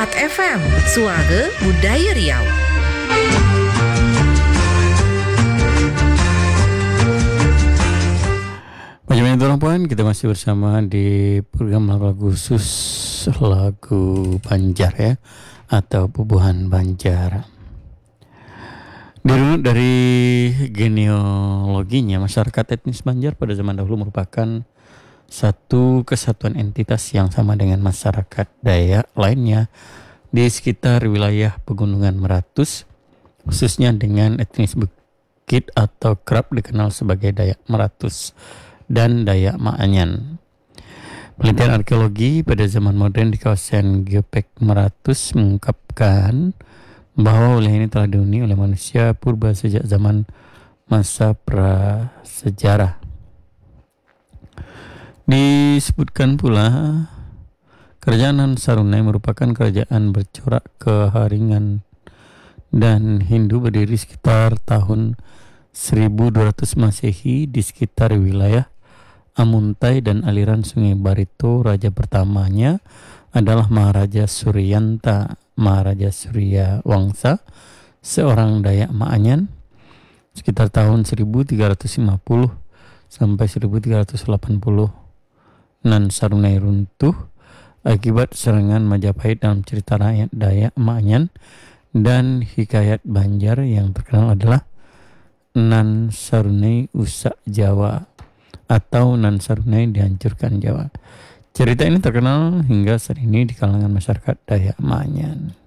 FM, Suara Budaya Riau. Bagaimana teman-teman, kita masih bersama di program lagu khusus lagu Banjar ya, atau Bubuhan Banjar. Dirunut dari genealoginya, masyarakat etnis Banjar pada zaman dahulu merupakan satu kesatuan entitas yang sama dengan masyarakat Dayak lainnya di sekitar wilayah Pegunungan Meratus, khususnya dengan etnis Bukit atau kerap dikenal sebagai Dayak Meratus dan Dayak Maanyan. Penelitian arkeologi pada zaman modern di kawasan Geopek Meratus mengungkapkan bahwa wilayah ini telah dihuni oleh manusia purba sejak zaman masa prasejarah. Disebutkan pula kerajaan Sarunai merupakan kerajaan bercorak keharingan dan Hindu berdiri sekitar tahun 1200 Masehi di sekitar wilayah Amuntai dan aliran Sungai Barito. Raja pertamanya adalah Maharaja Suryanta Maharaja Surya Wangsa, seorang Dayak Maanyan, sekitar tahun 1350 sampai 1380. Nan Sarunai runtuh akibat serangan Majapahit dalam cerita rakyat Dayak Maanyan dan hikayat Banjar yang terkenal adalah Nan Sarunai Usak Jawa atau Nan Sarunai dihancurkan Jawa. Cerita ini terkenal hingga saat ini di kalangan masyarakat Dayak Maanyan.